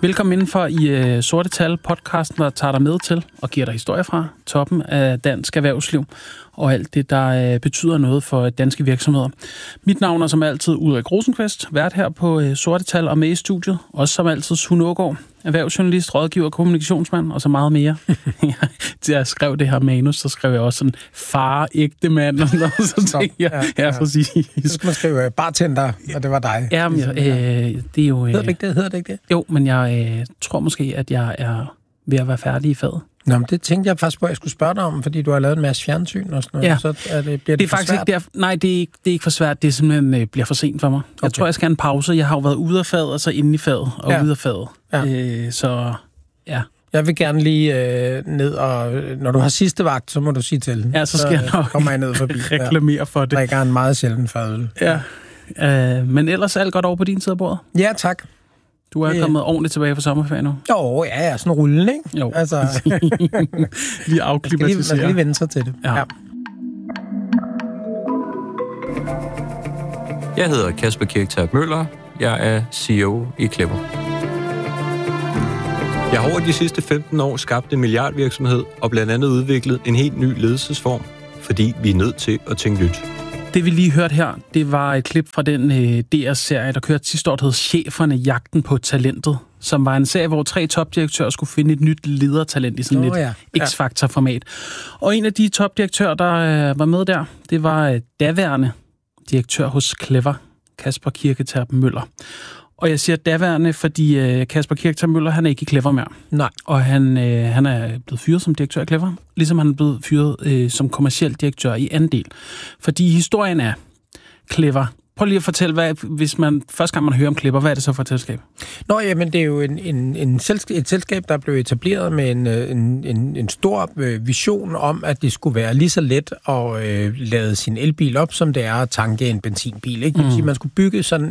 Velkommen indenfor i Sorte Tal, podcasten, der tager dig med til og giver dig historier fra toppen af dansk erhvervsliv og alt det, der betyder noget for danske virksomheder. Mit navn er som altid Ulrik Rosenqvist, vært her på Sorte Tal og med i studiet. Også som altid Sune Aagaard, erhvervsjournalist, rådgiver, kommunikationsmand og så meget mere. Til jeg skrev det her manus, så skrev jeg også sådan ægte mand. Og så tænkte jeg, ja, præcis. Så skal man skrive bartender, og det var dig. Ja, men det er jo... Hedder det ikke det? Jo, men jeg tror måske, at jeg er ved at være færdig i faget. Nå, men det tænkte jeg faktisk på, at jeg skulle spørge dig om, fordi du har lavet en masse fjernsyn og sådan noget. Ja. Så bliver det faktisk svært? ikke nej, det er ikke for svært. Det er simpelthen bliver for sent for mig. Okay. Jeg tror, jeg skal have en pause. Jeg har jo været ude af faget, og så inde i faget, og ude af faget. Ja. Så ja. Jeg vil gerne lige ned, og når du har sidste vagt, så må du sige til. Ja, så skal jeg nok kommer jeg ned forbi. reklamere for det. Jeg drikker en meget sjælden fadøl. Ja. Men ellers alt godt over på din side af bordet? Ja, tak. Du er kommet ordentligt tilbage fra sommerferien nu? Jo, ja, sådan rullende, ikke? Jo, altså, lige afklimatisere. Man skal lige vende sig til det. Ja. Jeg hedder Kasper Kirketerp Møller. Jeg er CEO i Clever. Jeg har over de sidste 15 år skabt en milliardvirksomhed og blandt andet udviklet en helt ny ledelsesform, fordi vi er nødt til at tænke nyt. Det vi lige hørte her, det var et klip fra den DR-serie, der kørte sidste år, der hed Cheferne, jagten på talentet, som var en serie, hvor 3 topdirektører skulle finde et nyt ledertalent i sådan et X-Factor-format. Og en af de topdirektører, der var med der, det var daværende direktør hos Clever, Kasper Kirketerp Møller. Og jeg siger daværende, fordi Kasper Kirketerp Møller, han er ikke i Clever mere. Nej. Og han er blevet fyret som direktør i Clever, ligesom han er blevet fyret som kommerciel direktør i Andel. Fordi historien er Clever. Prøv lige at fortælle, hvis man første gang man hører om Clever, hvad er det så for et selskab? Nå, jamen det er jo et selskab, der blev etableret med en stor vision om, at det skulle være lige så let at lade sin elbil op, som det er at tanke en benzinbil. Ikke? Man skulle bygge sådan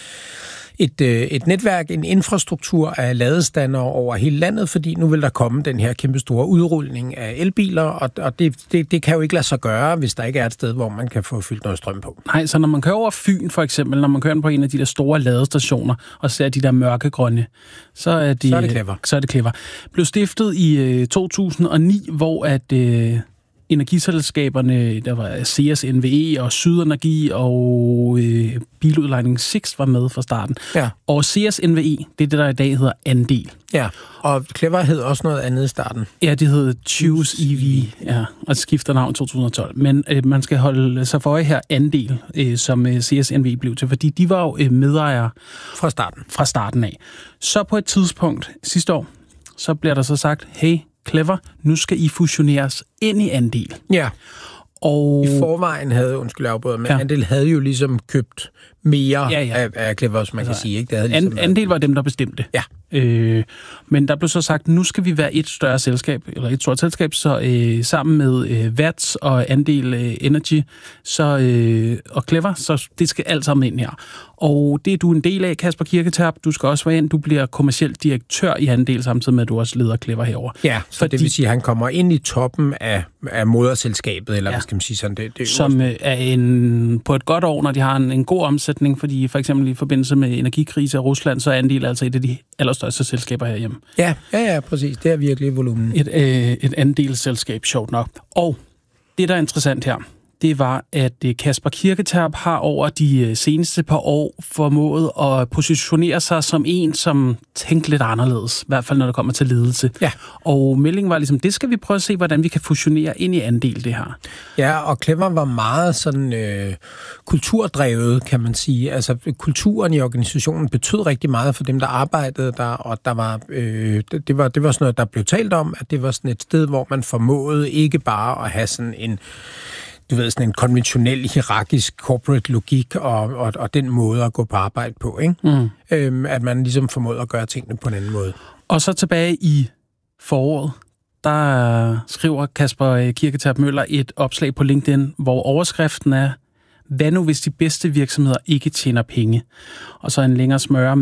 et netværk, en infrastruktur af ladestander over hele landet, fordi nu vil der komme den her kæmpe store udrulning af elbiler, og det kan jo ikke lade sig gøre, hvis der ikke er et sted, hvor man kan få fyldt noget strøm på. Nej, så når man kører over Fyn for eksempel, når man kører på en af de der store ladestationer og ser de der mørkegrønne, så er det Clever. Blev stiftet i 2009, hvor at energiselskaberne, der var CS NVE og Sydenergi og biludlejning Sixt var med fra starten. Ja. Og CS NVE, det er det, der i dag hedder Andel. Ja, og Clever hed også noget andet i starten. Ja, det hed Choose EV, ja, og skifter navn 2012. Men man skal holde sig for øje her Andel, som CS NVE blev til, fordi de var jo medejere fra starten af. Så på et tidspunkt sidste år, så bliver der så sagt, hey, Clever, nu skal I fusioneres ind i Andel. Ja, og i forvejen havde, Andel havde jo ligesom købt mere af Clever, som man kan sige. Ikke? Det havde ligesom Andel var dem, der bestemte. Ja. Men der blev så sagt, nu skal vi være et større selskab, eller et stort selskab, så sammen med VATS og Andel Energy og Clever, så det skal alt sammen ind her. Og det er du en del af, Kasper Kirketerp. Du skal også være ind. Du bliver kommerciel direktør i Andel, samtidig med, at du også leder Clever herover. Ja, så det vil sige, at han kommer ind i toppen af moderselskabet, eller hvad skal man sige sådan? Det som er på et godt år, når de har en god omsætning, fordi for eksempel i forbindelse med energikrise i Rusland, så er Andel altså et af de allerstørste selskaber herhjemme. Ja, præcis. Det er virkelig volumen. Et andelsselskab, sjovt nok. Og det, der er interessant her, det var, at Kasper Kirketerp har over de seneste par år formået at positionere sig som en, som tænker lidt anderledes, i hvert fald når det kommer til ledelse. Ja. Og meldingen var ligesom, det skal vi prøve at se, hvordan vi kan fusionere ind i Andel, det her. Ja, og Clever var meget sådan kulturdrevet, kan man sige. Altså, kulturen i organisationen betød rigtig meget for dem, der arbejdede der, og der var, det var sådan noget, der blev talt om, at det var sådan et sted, hvor man formåede ikke bare at have sådan sådan en konventionel, hierarkisk corporate logik og den måde at gå på arbejde på, ikke? At man ligesom formåede at gøre tingene på en anden måde. Og så tilbage i foråret, der skriver Kasper Kirketerp Møller et opslag på LinkedIn, hvor overskriften er, hvad nu hvis de bedste virksomheder ikke tjener penge? Og så en længere smøre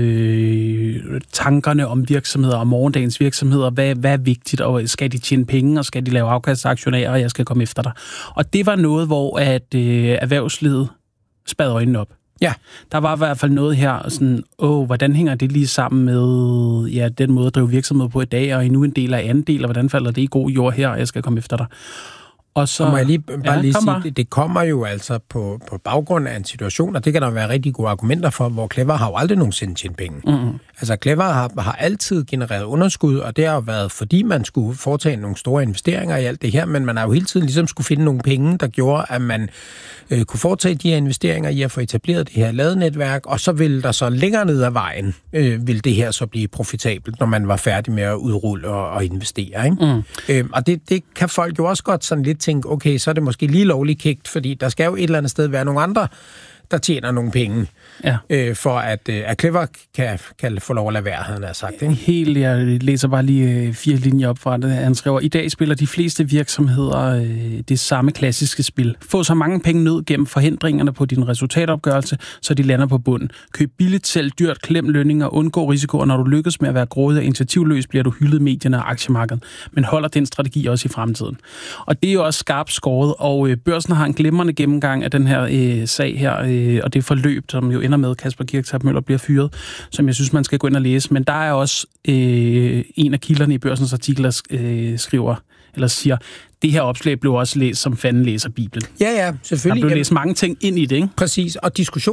med tankerne om virksomheder og morgendagens virksomheder. Hvad er vigtigt, og skal de tjene penge, og skal de lave afkastaktionærer, og jeg skal komme efter dig? Og det var noget, hvor at erhvervslivet spad øjnene op. Ja. Der var i hvert fald noget her, sådan, hvordan hænger det lige sammen med den måde at drive virksomhed på i dag, og endnu en del af anden del, og hvordan falder det i god jord her, og jeg skal komme efter dig. Og så må jeg lige sige, det kommer jo altså på baggrund af en situation, og det kan der være rigtig gode argumenter for, hvor Clever har jo aldrig nogensinde tjent penge. Mm-hmm. Altså Clever har altid genereret underskud, og det har jo været, fordi man skulle foretage nogle store investeringer i alt det her, men man har jo hele tiden ligesom skulle finde nogle penge, der gjorde, at man kunne foretage de her investeringer i at få etableret det her ladenetværk, og så ville der så længere ned ad vejen, ville det her så blive profitabelt, når man var færdig med at udrulle og investere. Ikke? Og det kan folk jo også godt sådan lidt tænke, okay, så er det måske lige lovligt kægt, fordi der skal jo et eller andet sted være nogle andre, der tjener nogle penge, for at Clever kan få lov at lade være, han har sagt. Ikke? Helt, jeg læser bare lige 4 linjer op fra det. Han skriver, i dag spiller de fleste virksomheder det samme klassiske spil. Få så mange penge ned gennem forhindringerne på din resultatopgørelse, så de lander på bunden. Køb billigt, selv dyrt, klem lønninger, undgå risikoer. Når du lykkes med at være grådig og initiativløs, bliver du hyldet i medierne og aktiemarkedet. Men holder den strategi også i fremtiden. Og det er jo også skarpt skåret, og børsen har en glimrende gennemgang af den her sag her, og det forløb, som jo ender med, Kasper Kirktab Møller bliver fyret, som jeg synes, man skal gå ind og læse. Men der er også en af kilderne i Børsens artikel, der skriver, eller siger, det her opslag blev også læst, som fanden læser Bibelen. Ja, selvfølgelig. Der blev læst mange ting ind i det, ikke? Præcis, og diskussion